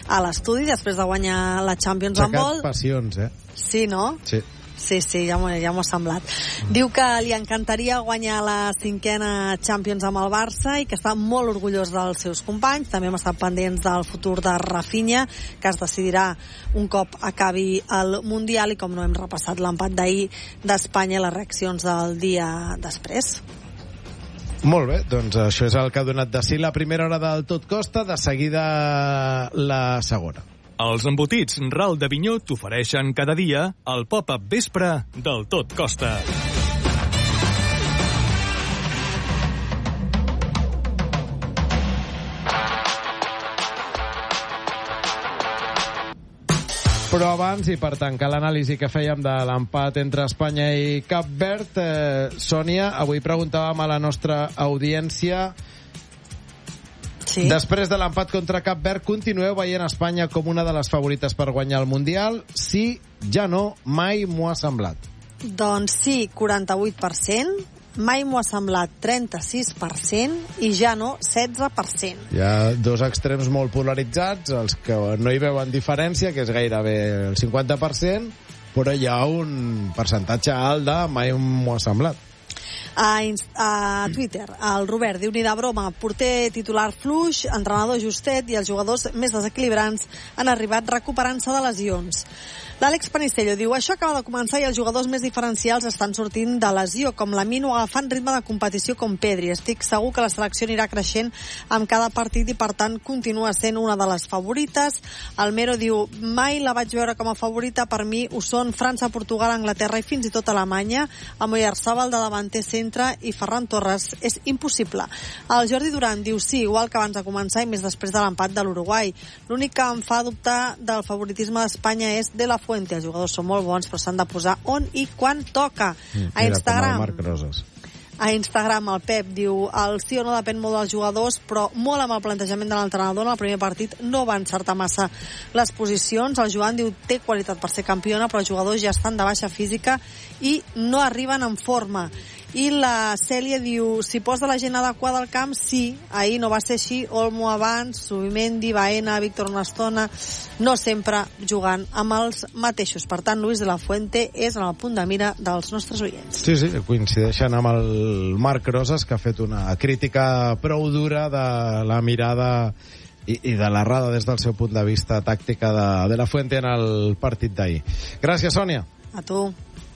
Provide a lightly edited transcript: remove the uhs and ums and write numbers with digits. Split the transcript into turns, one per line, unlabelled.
a l'estudi després de guanyar la Champions Handball.
Passions,
Sí, no?
Sí.
Sí, ja m'ho ha semblat. Diu que li encantaria guanyar la 5a Champions amb el Barça i que està molt orgullós dels seus companys. També hem estat pendents del futur de Rafinha, que es decidirà un cop acabi el Mundial, i com no hem repassat l'empat d'ahir d'Espanya i les reaccions del dia després.
Molt bé, doncs això és el que ha donat de si la primera hora del Tot Costa, de seguida la segona.
Els embotits Ral d'Avinyó t'ofereixen cada dia el pop-up vespre del Tot Costa.
Però abans, i per tancar l'anàlisi que fèiem de l'empat entre Espanya i Cap Verd, Sònia, avui preguntàvem a la nostra audiència: sí. Després de l'empat contra Cap Verd, continueu veient Espanya com una de les favorites per guanyar el Mundial? Sí, ja no, mai m'ho ha semblat.
Doncs sí, 48%, mai m'ho ha semblat 36% i ja no 16%.
Hi ha dos extrems molt polaritzats, els que no hi veuen diferència, que és gairebé el 50%, però hi ha un percentatge alt de mai m'ho ha semblat.
A Twitter, el Robert diu: ni de broma, porter titular fluix, entrenador justet i els jugadors més desequilibrants han arribat recuperant-se de lesions. L'Àlex Panicello diu: això acaba de començar i els jugadors més diferencials estan sortint de lesió, com la Mino agafant ritme de competició com Pedri. Estic segur que la selecció anirà creixent amb cada partit i, per tant, continua sent una de les favorites. El Mero diu: mai la vaig veure com a favorita, per mi ho són França, Portugal, Anglaterra i fins i tot Alemanya. Amb Oyarzabal de davanter centre i Ferran Torres és impossible. El Jordi Duran diu: sí, igual que abans de començar i més després de l'empat de l'Uruguai. L'únic que em fa dubtar del favoritisme d'Espanya és De La Fuente. Els jugadors són molt bons, però s'han de posar on i quan toca. A Instagram, a Instagram el Pep diu: el sí o no depèn molt dels jugadors, però molt amb el plantejament de l'entrenador. En el primer partit no va encertar massa les posicions. El Joan diu: té qualitat per ser campiona, però els jugadors ja estan de baixa física i no arriben en forma. I la Cèlia diu: si posa la gent adequada al camp, sí. Ahir no va ser així. Olmo abans, Subimendi, Baena, Víctor una estona, no sempre jugant amb els mateixos. Per tant, Luis de la Fuente és en el punt de mira dels nostres oients.
Sí, coincideixen amb el Marc Rosas, que ha fet una crítica prou dura de la mirada i de l'errada des del seu punt de vista tàctica de la Fuente en el partit d'ahir. Gràcies, Sònia.
A tu.